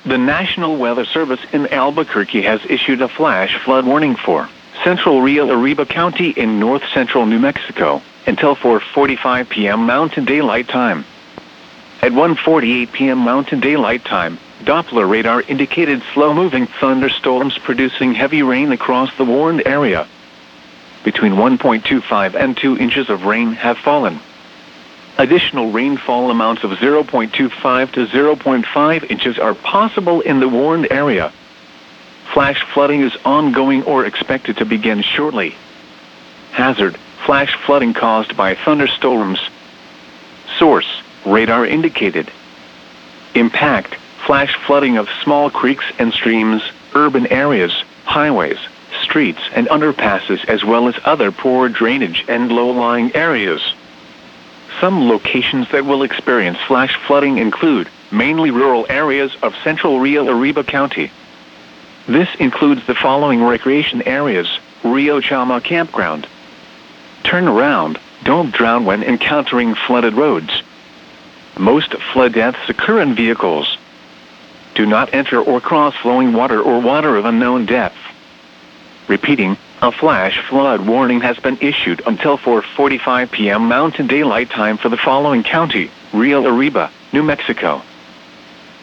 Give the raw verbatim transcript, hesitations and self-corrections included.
The National Weather Service in Albuquerque has issued a flash flood warning for central Rio Arriba County in north-central New Mexico until four forty-five p m Mountain Daylight Time. At one forty-eight p m Mountain Daylight Time, Doppler radar indicated slow-moving thunderstorms producing heavy rain across the warned area. Between one point two five and two inches of rain have fallen. Additional rainfall amounts of zero point two five to zero point five inches are possible in the warned area. Flash flooding is ongoing or expected to begin shortly. Hazard: flash flooding caused by thunderstorms. Source: radar indicated. Impact: flash flooding of small creeks and streams, urban areas, highways, streets and underpasses, as well as other poor drainage and low-lying areas. Some locations that will experience flash flooding include mainly rural areas of central Rio Arriba County. This includes the following recreation areas: Rio Chama Campground. Turn around, don't drown when encountering flooded roads. Most flood deaths occur in vehicles. Do not enter or cross flowing water or water of unknown depth. Repeating, a flash flood warning has been issued until four forty-five p m Mountain Daylight Time for the following county: Rio Arriba, New Mexico,